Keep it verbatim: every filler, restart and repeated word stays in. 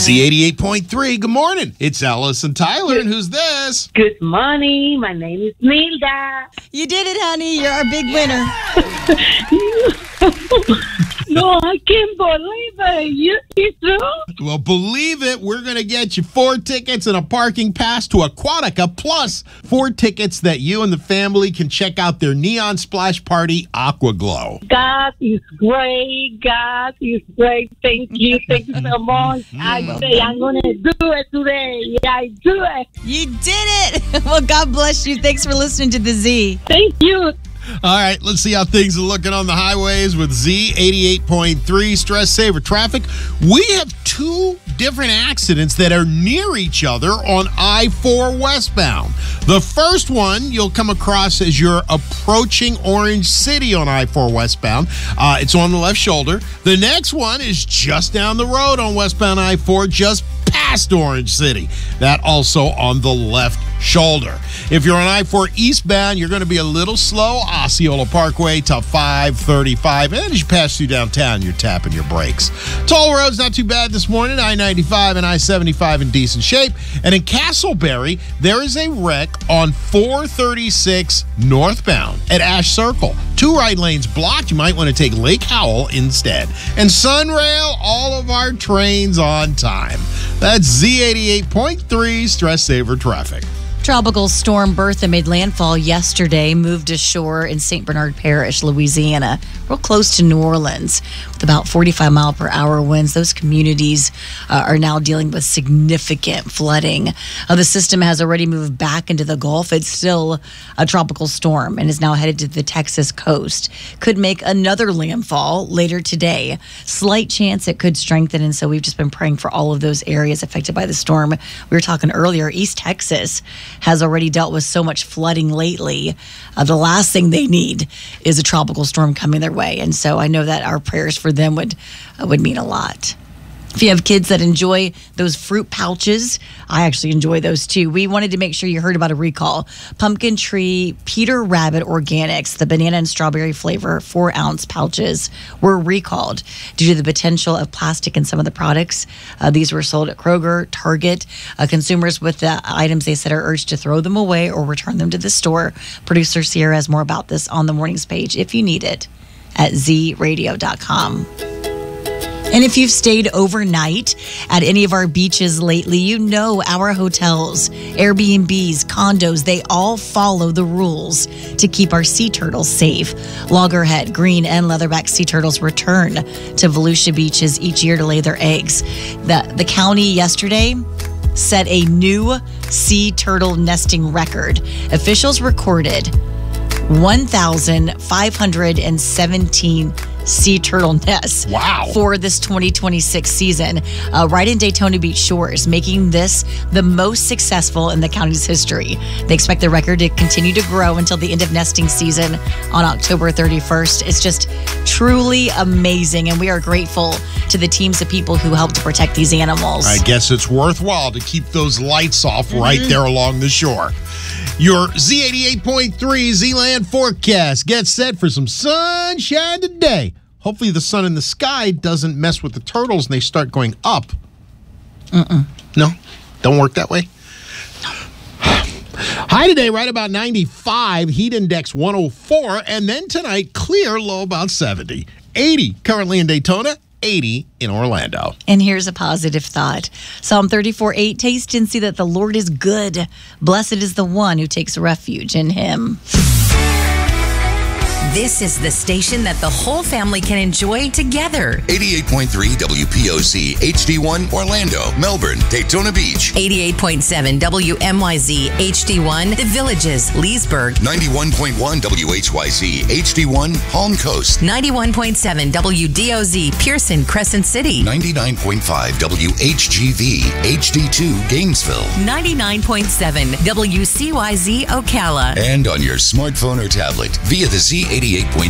Z eighty-eight point three, good morning. It's Ellis and Tyler, and who's this? Good morning. My name is Nilda. You did it, honey. You're our big winner. No, I can't believe it. You, it's true? Well, believe it, we're going to get you four tickets and a parking pass to Aquatica, plus four tickets that you and the family can check out their Neon Splash Party Aqua Glow. God is great. God is great. Thank you. Thank you so much. I say I'm going to do it today. Yeah, I do it. You did it. Well, God bless you. Thanks for listening to the Z. Thank you. All right, let's see how things are looking on the highways with Z eighty-eight point three Stress Saver Traffic. We have two different accidents that are near each other on I four westbound. The first one you'll come across as you're approaching Orange City on I four westbound. Uh, it's on the left shoulder. The next one is just down the road on westbound I four, just past Orange City. That also on the left shoulder. If you're on I four eastbound, you're going to be a little slow. Osceola Parkway to five thirty-five. And as you pass through downtown, you're tapping your brakes. Toll road's not too bad this morning. I ninety-five and I seventy-five in decent shape. And in Castleberry, there is a wreck on four thirty-six northbound at Ash Circle. Two right lanes blocked. You might want to take Lake Howell instead. And Sunrail, all of our trains on time. That's Z eighty-eight point three Stress Saver Traffic. Tropical storm Bertha made landfall yesterday, moved ashore in Saint Bernard Parish, Louisiana, real close to New Orleans, with about forty-five mile per hour winds. Those communities uh, are now dealing with significant flooding. Uh, the system has already moved back into the Gulf. It's still a tropical storm and is now headed to the Texas coast. Could make another landfall later today. Slight chance it could strengthen, and so we've just been praying for all of those areas affected by the storm. We were talking earlier, East Texas has already dealt with so much flooding lately. Uh, the last thing they need is a tropical storm coming their way. And so I know that our prayers for them would uh, would mean a lot. If you have kids that enjoy those fruit pouches, I actually enjoy those too. We wanted to make sure you heard about a recall. Pumpkin Tree Peter Rabbit Organics, the banana and strawberry flavor four ounce pouches were recalled due to the potential of plastic in some of the products. Uh, these were sold at Kroger, Target. Uh, consumers with the items they said are urged to throw them away or return them to the store. Producer Sierra has more about this on the mornings page if you need it at z radio dot com. And if you've stayed overnight at any of our beaches lately, you know our hotels, Airbnbs, condos, they all follow the rules to keep our sea turtles safe. Loggerhead, green, and leatherback sea turtles return to Volusia beaches each year to lay their eggs. The, the county yesterday set a new sea turtle nesting record. Officials recorded one thousand five hundred seventeen sea turtle nests Wow. for this twenty twenty-six season, uh, right in Daytona Beach shores, making this the most successful in the county's history. They expect the record to continue to grow until the end of nesting season on October thirty-first. It's just truly amazing, and we are grateful to the teams of people who help to protect these animals. I guess it's worthwhile to keep those lights off mm-hmm. right there along the shore. Your Z eighty-eight point three Z-Land forecast gets set for some sunshine today. Hopefully the sun in the sky doesn't mess with the turtles and they start going up. Mm-mm. No? Don't work that way? High today, right about ninety-five. Heat index one oh four. And then tonight, clear, low about seventy. eighty currently in Daytona. eighty in Orlando. And here's a positive thought. Psalm thirty-four eight, taste and see that the Lord is good. Blessed is the one who takes refuge in him. This is the station that the whole family can enjoy together. eighty-eight point three W P O C H D one Orlando, Melbourne, Daytona Beach. eighty-eight point seven W M Y Z H D one The Villages, Leesburg. ninety-one point one W H Y Z H D one Palm Coast. ninety-one point seven W D O Z Pearson, Crescent City. ninety-nine point five W H G V H D two Gainesville. ninety-nine point seven W C Y Z Ocala. And on your smartphone or tablet via the Z eighty-eight point